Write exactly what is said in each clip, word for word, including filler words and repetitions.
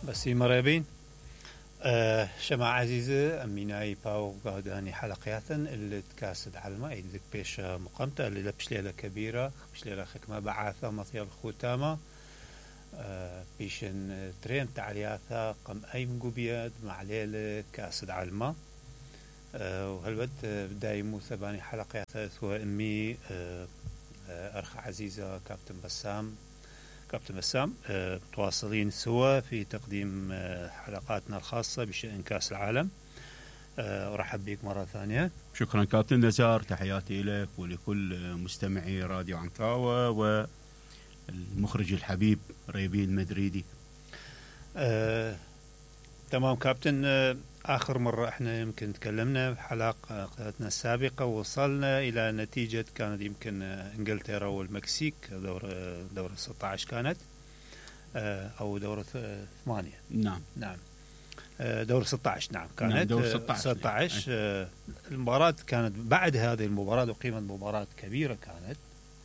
بس مريبين أه شما عزيزة أميناي باو قاداني حلقياتا اللي تكاسد علما يدك بيش مقامتا اللي لبش ليلة كبيرة بش ليلة خكمة بعاثة مطيب خوتاما أه بيشن ترين تعلياثا قم أي مقوبيات مع ليلة كاسد علما أه وهالوقت دايمو ثباني حلقياتا ثوى أمي أه أرخ عزيزة كابتن بسام كابتن بسام أه متواصلين سوا في تقديم أه حلقاتنا الخاصة بشأن كأس العالم. أه أرحب بك مرة ثانية. شكرا كابتن نزار، تحياتي لك ولكل مستمعي راديو عنكاوة والمخرج الحبيب ريبين مدريدي. أه تمام كابتن. أه آخر مرة احنا يمكن تكلمنا بحلقاتنا السابقة وصلنا إلى نتيجة كانت يمكن انجلترا والمكسيك دورة دورة ستة عشر كانت أو دورة ثمانية. نعم نعم دورة ستة عشر. نعم كانت نعم دورة ستة عشر. ستة عشر. المباراة كانت بعد هذه المباراة وقيمت مباراة كبيرة كانت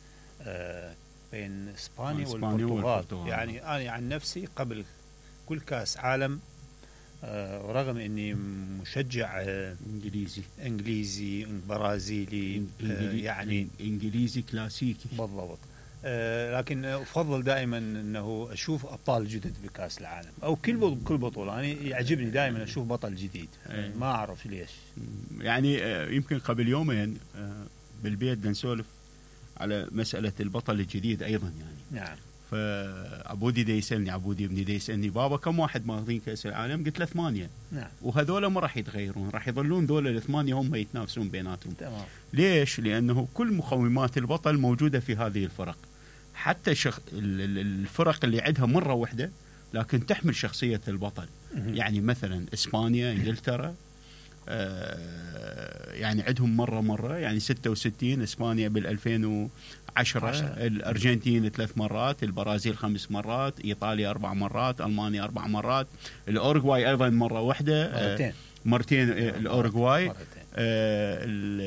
بين إسبانيا والبرتغال. يعني أنا عن نفسي قبل كل كأس عالم آه رغم اني مشجع آه انجليزي انجليزي برازيلي آه يعني انجليزي كلاسيكي بالضبط، آه لكن افضل دائما انه اشوف ابطال جدد بكاس العالم او كل كل بطوله. انا يعني يعجبني دائما اشوف بطل جديد. أيه. ما اعرف ليش. يعني آه يمكن قبل يومين آه بالبيت نسولف على مساله البطل الجديد ايضا يعني. نعم. فعبودي دا يسألني عبودي ابني دا يسألني بابا كم واحد ماخذين كأس العالم؟ قلت له ثمانية. نعم. وهذولا ما راح يتغيرون، راح يظلون ذولا الثمانية هم يتنافسون بيناتهم. تمام. ليش؟ لأنه كل مقومات البطل موجودة في هذه الفرق، حتى شخ... الفرق اللي عندها مرة واحدة لكن تحمل شخصية البطل. م- يعني مثلا إسبانيا، إنجلترا، آه يعني عندهم مرة مرة يعني ستة وستين، إسبانيا بالألفين وعشرة، الأرجنتين ثلاث مرات، البرازيل خمس مرات، إيطاليا أربع مرات، ألمانيا أربع مرات، الأورغواي أيضا مرة واحدة، مرتين آه مرتين الأورغواي، آه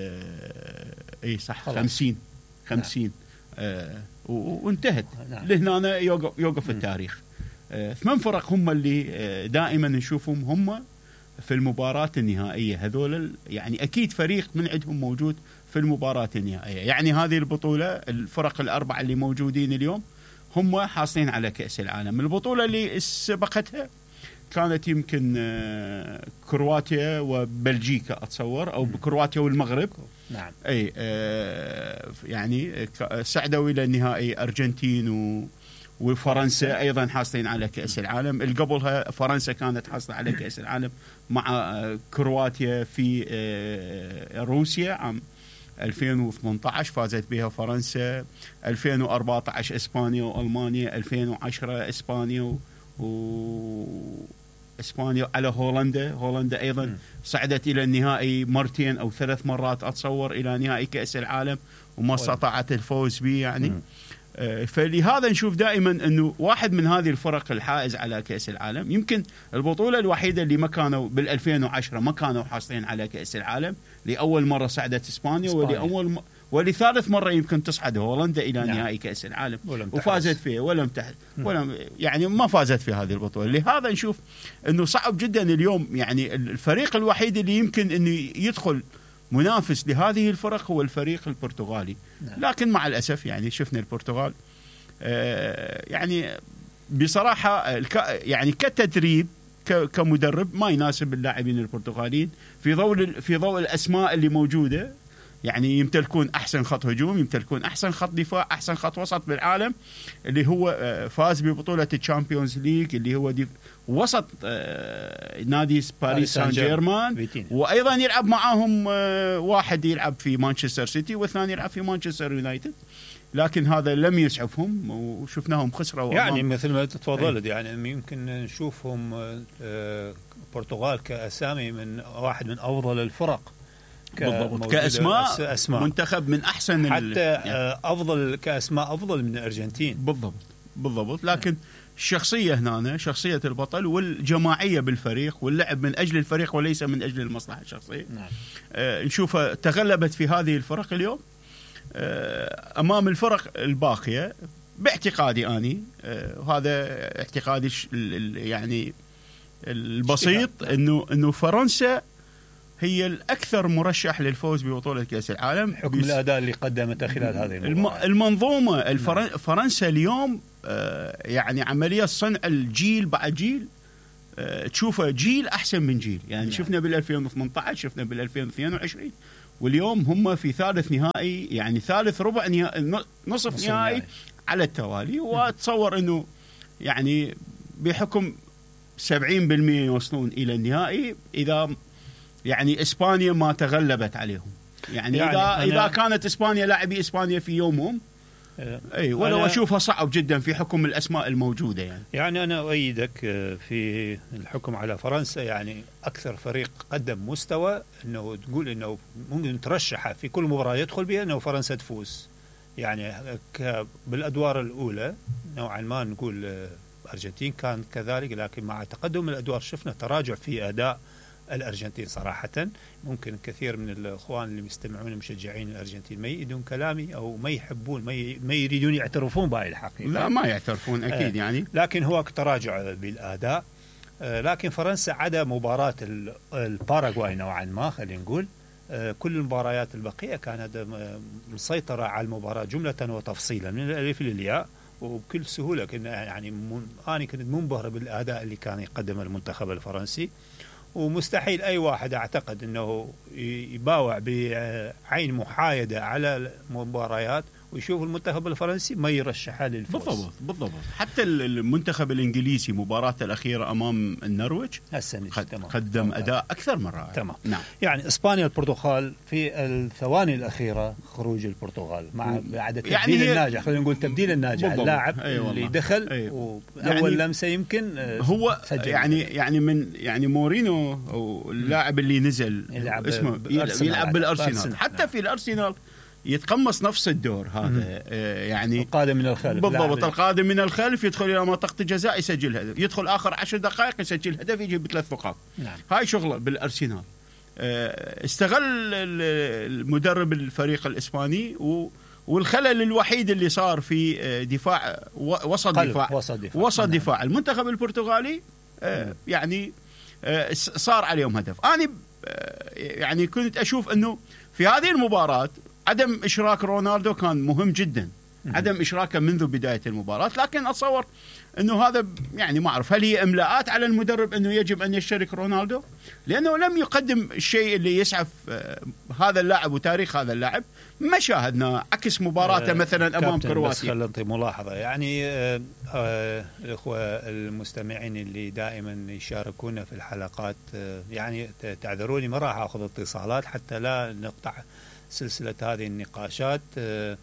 إيه صح خمسين خمسين. آه وانتهت. نعم. لهنا يوقف, يوقف التاريخ. آه ثمان فرق هم اللي آه دائما نشوفهم هم في المباراة النهائية. هذول يعني أكيد فريق من عندهم موجود في المباراة النهائية. يعني هذه البطولة الفرق الأربعة اللي موجودين اليوم هم حاصلين على كأس العالم. البطولة اللي سبقتها كانت يمكن كرواتيا وبلجيكا أتصور، أو كرواتيا والمغرب. نعم. أي يعني صعدوا إلى النهائي أرجنتين و وفرنسا أيضا حاصلين على كأس العالم. قبلها فرنسا كانت حاصلة على كأس العالم مع كرواتيا في روسيا عام ألفين وثمانية عشر فازت بها فرنسا. ألفين وأربعة عشر إسبانيا وألمانيا. ألفين وعشرة إسبانيا و إسبانيا على هولندا. هولندا أيضا صعدت إلى النهائي مرتين أو ثلاث مرات أتصور إلى نهائي كأس العالم وما استطاعت الفوز به يعني. فلهذا نشوف دائما أنه واحد من هذه الفرق الحائز على كأس العالم. يمكن البطولة الوحيدة اللي ما كانوا بالألفين وعشرة ما كانوا حاصلين على كأس العالم، لأول مرة صعدت إسبانيا, إسبانيا. ولأول م... ولثالث مرة يمكن تصعد هولندا إلى نعم. نهائي كأس العالم وفازت فيه ولم تحت ولم يعني ما فازت في هذه البطولة. لهذا نشوف أنه صعب جدا اليوم يعني الفريق الوحيد اللي يمكن أنه يدخل منافس لهذه الفرق هو الفريق البرتغالي. نعم. لكن مع الأسف يعني شفنا البرتغال آه يعني بصراحة يعني كتدريب كمدرب ما يناسب اللاعبين البرتغاليين في ضوء في ضوء الأسماء اللي موجودة. يعني يمتلكون أحسن خط هجوم، يمتلكون أحسن خط دفاع، أحسن خط وسط بالعالم اللي هو فاز ببطولة الشامبيونز ليج اللي هو وسط نادي باريس سان جيرمان، وأيضا يلعب معهم واحد يلعب في مانشستر سيتي والثاني يلعب في مانشستر يونايتد. لكن هذا لم يسعفهم وشفناهم خسروا. يعني مثل ما تفضلت يعني يمكن نشوفهم البرتغال كأسامي من واحد من أفضل الفرق بالضبط كأسماء أسماء. منتخب من أحسن حتى يعني أفضل كأسماء أفضل من الأرجنتين. بالضبط بالضبط. لكن الشخصية هنا شخصية البطل والجماعية بالفريق واللعب من أجل الفريق وليس من أجل المصلحة الشخصية. نعم. آه نشوفها تغلبت في هذه الفرق اليوم آه أمام الفرق الباقية باعتقادي أني آه هذا اعتقادي يعني البسيط انه انه فرنسا هي الاكثر مرشح للفوز ببطوله كاس العالم حكم الاداء اللي قدمته خلال هذه المباراة. المنظومه الفرن... فرنسا اليوم يعني عمليه صنع الجيل بعد جيل، تشوفه جيل احسن من جيل، يعني نعم. شفنا بال ألفين وثمانية عشر، شفنا بال ألفين واثنين وعشرين، واليوم هم في ثالث نهائي، يعني ثالث ربع نهائي، نصف نهائي على التوالي. واتصور انه يعني بحكم سبعين بالمئة يوصلون الى النهائي اذا يعني اسبانيا ما تغلبت عليهم، يعني, يعني اذا اذا كانت اسبانيا لاعبي اسبانيا في يومهم اي ولو اشوفها صعب جدا في حكم الاسماء الموجوده. يعني يعني انا اؤيدك في الحكم على فرنسا، يعني اكثر فريق قدم مستوى انه تقول انه ممكن ترشح في كل مباراه يدخل بها انه فرنسا تفوز. يعني بالادوار الاولى نوعا ما نقول الارجنتين كان كذلك، لكن مع تقدم الادوار شفنا تراجع في اداء الأرجنتين صراحة. ممكن كثير من الأخوان اللي يستمعون المشجعين الأرجنتين ما يدون كلامي أو ما يحبون ما, ي... ما يريدون يعترفون بهاي الحقيقة. لا ما يعترفون أكيد. آه. يعني لكن هو تراجع بالأداء. آه لكن فرنسا عدا مباراة الباراغواي نوعا ما خلينا نقول، آه كل المباريات البقية كانت مسيطرة على المباراة جملة وتفصيلا من الألف للياء وبكل سهولة. كنا يعني من... أنا كنت منبهر بالأداء اللي كان يقدمه المنتخب الفرنسي، ومستحيل أي واحد أعتقد أنه يباوع بعين محايدة على المباريات ويشوف المنتخب الفرنسي ما يرشحها للفوز. بالضبط بالضبط. حتى المنتخب الإنجليزي مباراته الأخيرة أمام النرويج قدم أداء أكثر من رائع. تمام. نعم. يعني إسبانيا البرتغال في الثواني الأخيرة خروج البرتغال مع بعد تبديل يعني الناجح، خلينا نقول تبديل الناجح اللاعب أيوة اللي دخل أيوة. وأول يعني لمسة يمكن هو سجل. يعني يعني من يعني مورينو أو اللاعب اللي نزل يلعب اسمه يلعب بالأرسنال، حتى نعم. في الأرسنال يتقمص نفس الدور هذا. آه يعني القادم من الخلف. بالضبط القادم من الخلف، يدخل الى منطقه الجزاء يسجل هدف، يدخل اخر عشر دقائق يسجل هدف يجيب ثلاث نقاط. نعم. هاي شغله بالارسنال. آه استغل المدرب الفريق الاسباني و والخلل الوحيد اللي صار في دفاع وسط دفاع وسط دفاع, وسط دفاع. نعم. المنتخب البرتغالي آه يعني آه صار عليهم هدف. انا آه يعني كنت اشوف انه في هذه المباراه عدم إشراك رونالدو كان مهم جدا، عدم إشراكه منذ بداية المباراة. لكن أتصور أنه هذا يعني ما أعرف هل هي إملاءات على المدرب أنه يجب أن يشترك رونالدو، لأنه لم يقدم الشيء اللي يسعف هذا اللاعب وتاريخ هذا اللاعب. ما شاهدنا عكس مباراته مثلا أمام كرواتيا. خلينا نعطي ملاحظة يعني آه آه الأخوة المستمعين اللي دائما يشاركونا في الحلقات، آه يعني تعذروني ما راح أخذ اتصالات حتى لا نقطع سلسلة هذه النقاشات. آآ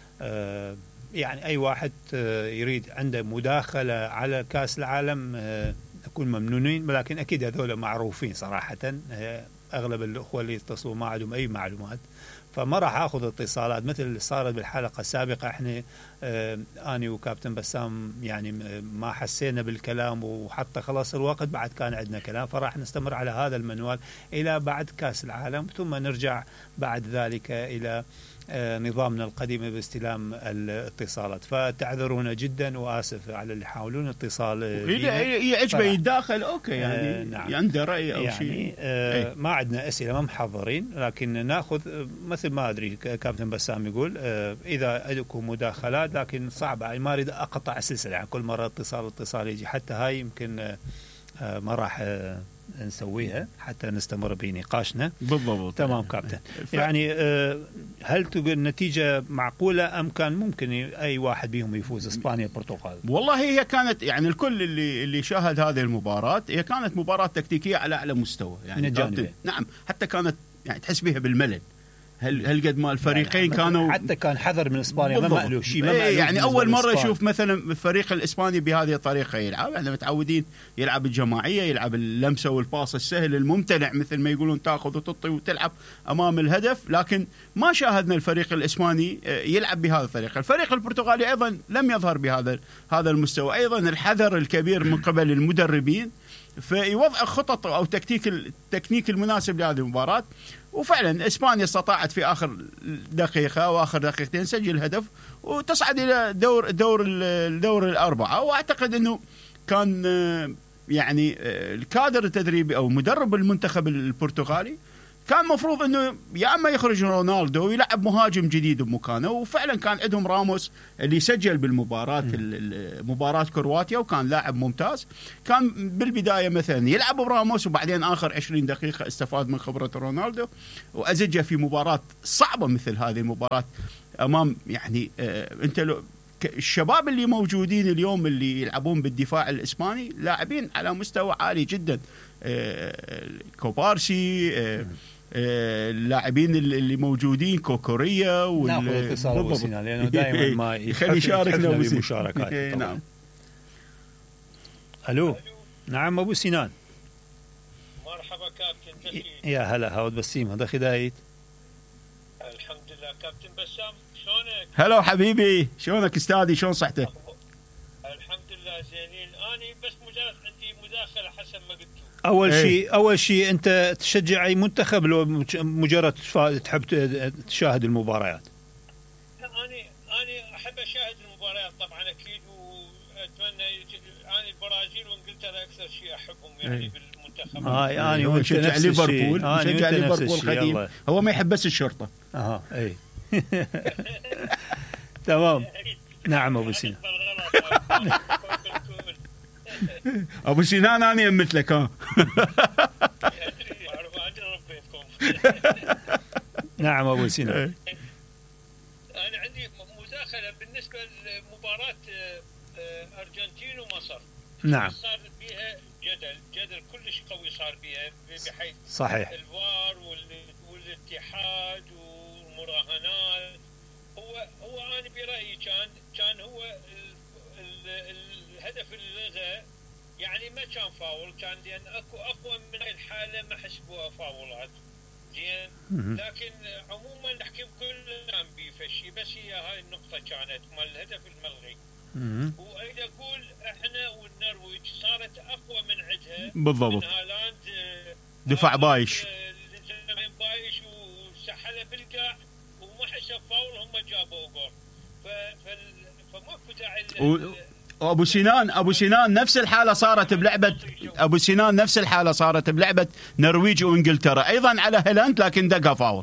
آآ يعني أي واحد يريد عنده مداخلة على كأس العالم نكون ممنونين، لكن أكيد هذول معروفين صراحة. أغلب الأخوة اللي يتصلوا ما عندهم أي معلومات، فما راح أخذ اتصالات مثل اللي صارت بالحلقة السابقة. إحنا أنا وكابتن بسام يعني ما حسينا بالكلام، وحتى خلاص الوقت بعد كان عندنا كلام، فراح نستمر على هذا المنوال إلى بعد كأس العالم، ثم نرجع بعد ذلك إلى نظامنا القديم باستلام الاتصالات. فتعذرونا جدا وآسف على اللي يحاولون اتصال. يعجبه يتداخل أوكي يعني آه نعم. عنده رأي أو يعني شيء. آه ما عندنا أسئلة ما محضرين، لكن ناخذ مثل ما أدري كابتن بسام يقول آه إذا لكم مداخلات، لكن صعبة ما أريد أقطع السلسلة يعني كل مرة اتصال اتصال يجي، حتى هاي يمكن آه ما راح آه نسويها حتى نستمر بنقاشنا. بالضبط. تمام كابتن. ف... يعني هل تقول النتيجة معقولة أم كان ممكن أي واحد بيهم يفوز إسبانيا البرتغال؟ والله هي كانت يعني الكل اللي اللي شاهد هذه المباراة هي كانت مباراة تكتيكية على أعلى مستوى يعني من الجانبين. نعم حتى كانت يعني تحس بها بالملل. هل هل قد ما الفريقين يعني كانوا حتى كان حذر من اسبانيا ما مألوف شيء ما مألوف يعني اول مره يشوف مثلا الفريق الاسباني بهذه الطريقه يلعب. احنا متعودين يلعب الجماعيه، يلعب اللمسه والباص السهل الممتنع مثل ما يقولون، تاخذ وتطي وتلعب امام الهدف. لكن ما شاهدنا الفريق الاسباني يلعب بهذه الطريقه. الفريق البرتغالي ايضا لم يظهر بهذا هذا المستوى. ايضا الحذر الكبير من قبل المدربين في وضع خطط او تكتيك التكنيك المناسب لهذه المباراه. وفعلا اسبانيا استطاعت في اخر دقيقه واخر دقيقتين سجل هدف وتصعد الى دور دور الدور الاربعه. واعتقد انه كان يعني الكادر التدريبي او مدرب المنتخب البرتغالي كان مفروض انه يا اما يخرج رونالدو ويلعب مهاجم جديد بمكانه، وفعلا كان عندهم راموس اللي سجل بالمباراه مباراه كرواتيا وكان لاعب ممتاز. كان بالبدايه مثلا يلعب براموس وبعدين اخر عشرين دقيقه استفاد من خبره رونالدو وازجه في مباراه صعبه مثل هذه المباراه امام يعني آه انت لو الشباب اللي موجودين اليوم اللي يلعبون بالدفاع الاسباني لاعبين على مستوى عالي جدا. آه كوبارسي آه اللاعبين اللي موجودين كوكوريا ناخذ اتصال ابو سنان لانه دائما ما يخلي يشاركنا بمشاركات. نعم. الو نعم ابو سنان. مرحبا كابتن. يا هلا هود بسيم هذا خدايت. الحمد لله كابتن بسام شلونك؟ هلا حبيبي شلونك استاذي شلون صحتك؟ الحمد لله زينين. اني بس مجرد عندي مداخله حسب ما قلت. اول شيء اول شيء انت تشجع اي منتخب لو مجرد تحب تشاهد المباريات؟ اني اني احب اشاهد المباريات طبعا اكيد، واتمنى اني البرازيل وانجلترا اكثر شيء احبهم يعني ايه. بالمنتخب. اه اني وانت شجع نفس ليفربول الشيء. شجع ليفربول قديم. هو ما يحب بس الشرطه. اها اي تمام. نعم ابو سنان. ابو سنان انا يمت لك. ها نعم ابو سنان. انا عندي مداخله بالنسبه لمباراه ارجنتين ومصر. نعم. صار فيها جدل جدل كلش قوي صار فيها بحيث صحيح الفار والاتحاد والمراهنات. هو هو انا برايي كان كان هو ال ال الهدف اللغة يعني ما كان فاول، كان لان اكو اقوى من الحاله ما حسبوها فاولات زين. لكن عموما الحكم كله كان بيفشي، بس هي هاي النقطه كانت مال الهدف الملغي. وايد اقول احنا والنرويج صارت اقوى من عندها بالضبط. من هالاند دفاع بايش بايش وسحله بالقاع وما حسب فاول، هم جابوا جول. فماكو داعي. ابو سنان ابو سنان نفس الحاله صارت بلعبه ابو سنان نفس الحاله صارت بلعبه نرويج وانجلترا ايضا على هالاند لكن دقه فاول.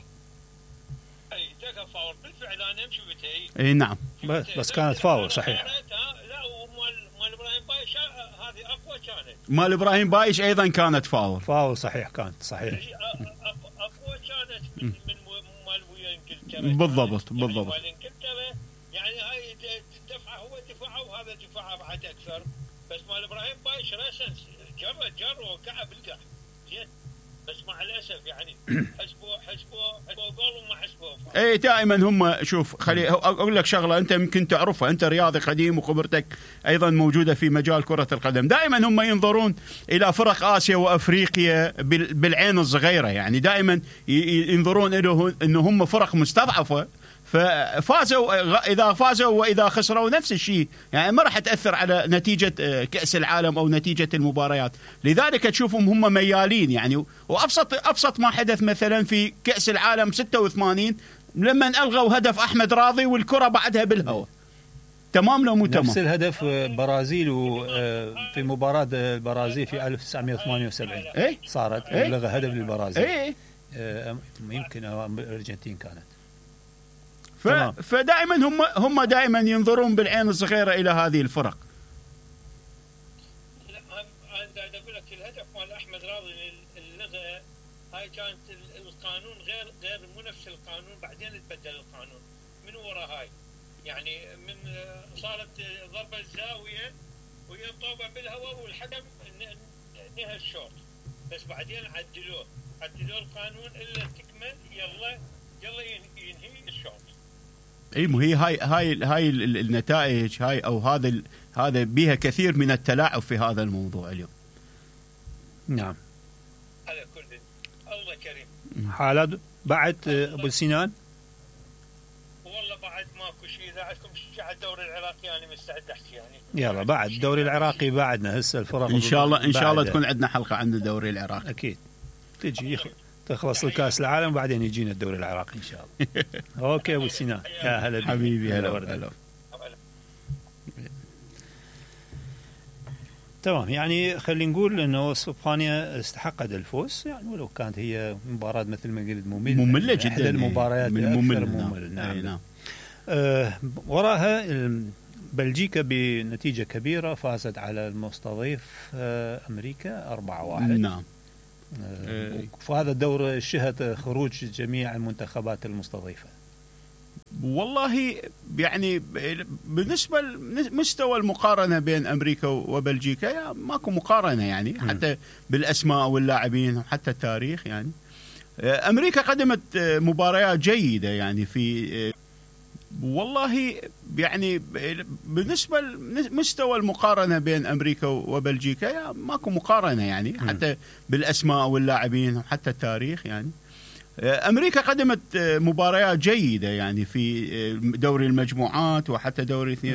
اي دقه فاول بالفعل انا امشي بتاعي. اي نعم بس, بس كانت فاول صحيح. لا ومال مال ابراهيم بايش هذه اقوى كانت. مال ابراهيم بايش ايضا كانت فاول. فاول صحيح كانت صحيح. اقوى كانت من من مال ويا انجلترا. بالضبط بالضبط. يعني هاي الدفعه هو دفاعه وهذا دفاعه بعد اكثر، بس مال ابراهيم بايش راسا جر جر وقع بالقع زين. بس مع الاسف يعني حسبوا حسبوا حسبوا جول وما حسبوا. اي دائما هم شوف خلي اقول لك شغله انت يمكن تعرفها، انت رياضي قديم وخبرتك ايضا موجوده في مجال كره القدم. دائما هم ينظرون الى فرق اسيا وافريقيا بالعين الصغيره، يعني دائما ينظرون له انه هم فرق مستضعفه ففازوا، اذا فازوا واذا خسروا نفس الشيء، يعني ما راح تاثر على نتيجه كاس العالم او نتيجه المباريات. لذلك تشوفهم هم ميالين يعني. وابسط ابسط ما حدث مثلا في كاس العالم ستة وثمانين لما الغوا هدف احمد راضي والكره بعدها بالهواء. تمام لو مو تمام؟ نفس الهدف برازيل في مباراه البرازيل في ألف وتسعمئة وثمانية وسبعين ايه؟ صارت ايه؟ لغى هدف للبرازيل. ايه يمكن الارجنتين كانت. ف... فدائما هم هم دائما ينظرون بالعين الصغيره الى هذه الفرق. لا انا اقول لك الهدف مال احمد راضي اللغه هاي كانت القانون غير غير مو نفس القانون، بعدين تبدل القانون من وراء هاي يعني من صارت ضربه الزاويه وهي طوبه بالهواء والحكم نهى الشوط، بس بعدين عدلوه عدلوا القانون الا تكمل يلا يلا ينهي الشوط. اي مو هي هاي هاي هاي النتائج هاي او هذا هذا بها كثير من التلاعب في هذا الموضوع اليوم. نعم. على كل الله كريم. حالات بعد ابو سنان؟ والله بعد ماكو شيء. اذا عندكم شيء على الدوري العراقي انا مستعد احكي يعني. يلا بعد الدوري العراقي بعدنا هسه الفرق ان شاء الله ان شاء الله تكون عندنا حلقه عن الدوري العراقي. اكيد تجي تخلص الكاس العالم وبعدين يجينا الدوري العراقي ان شاء الله. اوكي ابو سنان يا هلا حبيبي. هلا هلا. تمام، يعني خلينا نقول انه اسبانيا استحقت الفوز، يعني ولو كانت هي مباراه مثل ما قلت ممله ممله جدا، احدى المباريات من اكثر ممل. ممل. نعم, نعم. نعم. آه وراها بلجيكا بنتيجه كبيره فازت على المستضيف آه امريكا أربعة واحد. نعم. آه وهذا الدور شهد خروج جميع المنتخبات المستضيفه. والله يعني بالنسبة لمستوى المقارنة بين أمريكا وبلجيكا ماكو مقارنة، يعني حتى بالأسماء واللاعبين وحتى التاريخ. يعني أمريكا قدمت مباريات جيدة يعني في والله يعني بالنسبة لمستوى المقارنة بين أمريكا وبلجيكا ماكو مقارنة، يعني حتى بالأسماء واللاعبين وحتى التاريخ. يعني أمريكا قدمت مباريات جيدة يعني في دوري المجموعات وحتى دوري